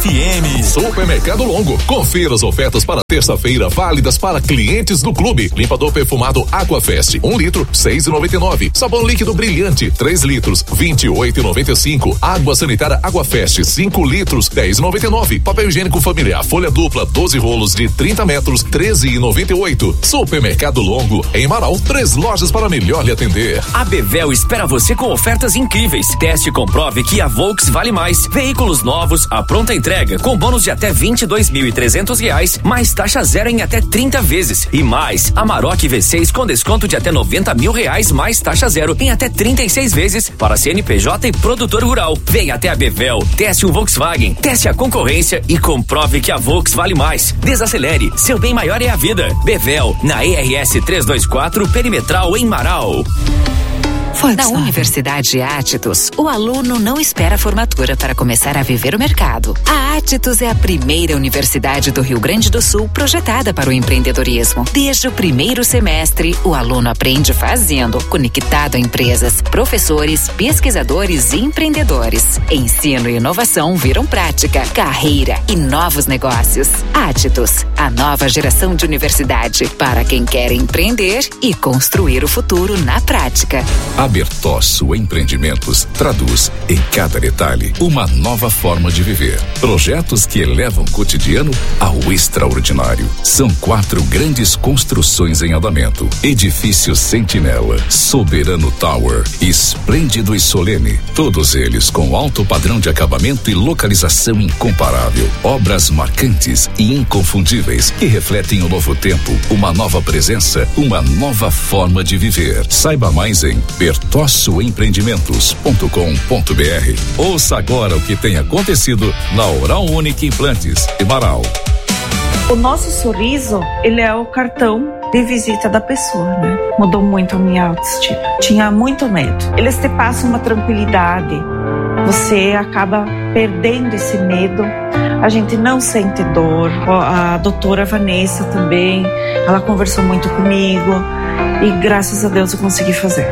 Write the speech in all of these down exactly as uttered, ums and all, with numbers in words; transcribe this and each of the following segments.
F M. Supermercado Longo. Confira as ofertas para terça-feira válidas para clientes do clube. Limpador perfumado Aquafest, um litro, seis e noventa e nove. Sabão líquido brilhante, três litros, vinte e oito e noventa e cinco. Água sanitária Aquafest, cinco litros, dez e noventa e nove. Papel higiênico familiar folha dupla, doze rolos de trinta metros, treze e noventa e oito. Supermercado Longo, em Marau, três lojas para melhor lhe atender. A Bevel espera você com ofertas incríveis. Teste e comprove que a Volks vale mais. Veículos novos, a pronta entrega com bônus de até vinte e dois mil e trezentos reais, mais taxa zero em até trinta vezes. E mais, Amarok V seis com desconto de até noventa mil reais, mais taxa zero em até trinta e seis vezes para C N P J e produtor rural. Venha até a Bevel, teste um Volkswagen, teste a concorrência e comprove que a Volks vale mais. Desacelere, seu bem maior é a vida. Bevel, na E R S trezentos e vinte e quatro, Perimetral em Marau. Na Universidade Átitos, o aluno não espera a formatura para começar a viver o mercado. A Átitos é a primeira universidade do Rio Grande do Sul projetada para o empreendedorismo. Desde o primeiro semestre, o aluno aprende fazendo, conectado a empresas, professores, pesquisadores e empreendedores. Ensino e inovação viram prática, carreira e novos negócios. Átitos, a nova geração de universidade para quem quer empreender e construir o futuro na prática. A Bertosso Empreendimentos traduz em cada detalhe uma nova forma de viver. Projetos que elevam o cotidiano ao extraordinário. São quatro grandes construções em andamento. Edifício Sentinela, Soberano Tower, Esplêndido e Solene. Todos eles com alto padrão de acabamento e localização incomparável. Obras marcantes e inconfundíveis que refletem o novo tempo, uma nova presença, uma nova forma de viver. Saiba mais em bertosso empreendimentos ponto com ponto b r. Ouça agora o que tem acontecido na Oral Unique Implantes de Marau. O nosso sorriso, ele é o cartão de visita da pessoa, né? Mudou muito a minha autoestima. Tinha muito medo. Eles te passam uma tranquilidade. Você acaba perdendo esse medo. A gente não sente dor. A doutora Vanessa também, ela conversou muito comigo e graças a Deus eu consegui fazer.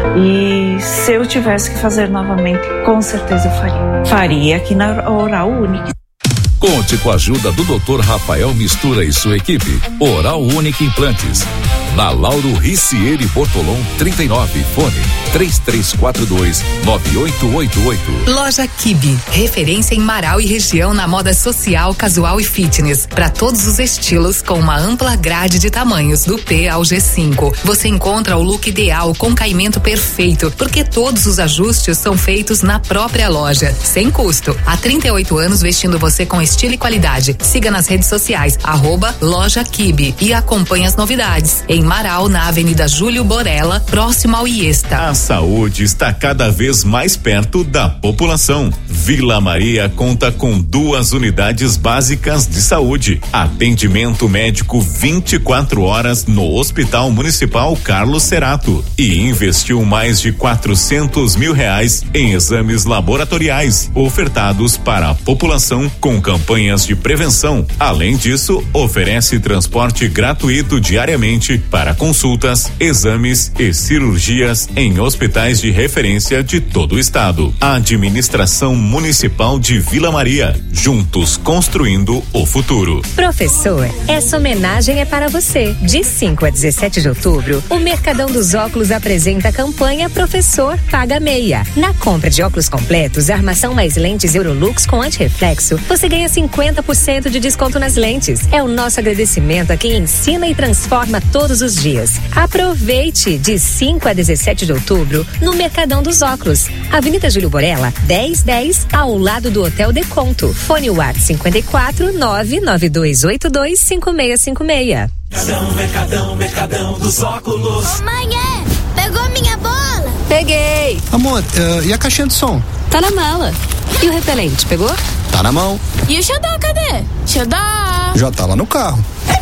E se eu tivesse que fazer novamente, com certeza eu faria. Faria aqui na Oral Unique. Conte com a ajuda do doutor Rafael Mistura e sua equipe. Oral Unique Implantes. Na Lauro Ricieri Bortolom trinta e nove, fone três três quatro dois nove oito oito oito. Loja Kibe, referência em Marau e região na moda social, casual e fitness, para todos os estilos, com uma ampla grade de tamanhos do P ao G cinco. Você encontra o look ideal com caimento perfeito, porque todos os ajustes são feitos na própria loja, sem custo. Há trinta e oito anos vestindo você com estilo e qualidade. Siga nas redes sociais, arroba Loja Kibe, e acompanhe as novidades. Em Marau, na Avenida Júlio Borella, próximo ao Iesta. A saúde está cada vez mais perto da população. Vila Maria conta com duas unidades básicas de saúde. Atendimento médico vinte e quatro horas no Hospital Municipal Carlos Cerato. E investiu mais de quatrocentos mil reais em exames laboratoriais ofertados para a população com campanhas de prevenção. Além disso, oferece transporte gratuito diariamente para consultas, exames e cirurgias em hospitais de referência de todo o estado. Administração Municipal de Vila Maria, juntos construindo o futuro. Professor, essa homenagem é para você. De cinco a dezessete de outubro, o Mercadão dos Óculos apresenta a campanha Professor Paga Meia. Na compra de óculos completos, armação mais lentes Eurolux com antirreflexo, você ganha cinquenta por cento de desconto nas lentes. É o nosso agradecimento a quem ensina e transforma todos os dias. Aproveite de cinco a dezessete de outubro no Mercadão dos Óculos, Avenida Júlio Borella, dez dez, ao lado do Hotel Deconto. Fone WhatsApp cinquenta e quatro, nove nove dois oito dois, cinco seis cinco seis. Mercadão, Mercadão, Mercadão dos Óculos. Ô, mãe, é? Pegou minha bola? Peguei. Amor, uh, e a caixinha de som? Tá na mala. E o repelente, pegou? Tá na mão. E o xodó, cadê? Xodó. Já tá lá no carro.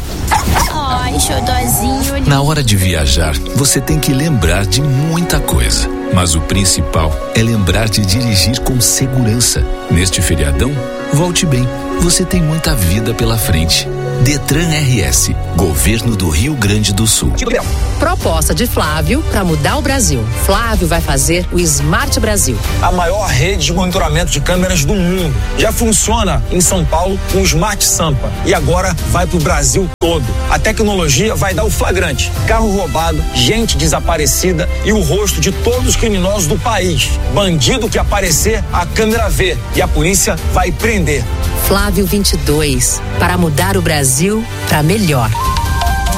Ai, xodózinho. Na hora de viajar, você tem que lembrar de muita coisa. Mas o principal é lembrar de dirigir com segurança. Neste feriadão, volte bem. Você tem muita vida pela frente. Detran R S, Governo do Rio Grande do Sul. Proposta de Flávio para mudar o Brasil. Flávio vai fazer o Smart Brasil. A maior rede de monitoramento de câmeras do mundo. Já funciona em São Paulo com o Smart Sampa e agora vai para o Brasil todo. A tecnologia vai dar o flagrante. Carro roubado, gente desaparecida e o rosto de todos os criminosos do país. Bandido que aparecer, a câmera vê e a polícia vai prender. Flávio vinte e dois, para mudar o Brasil para melhor.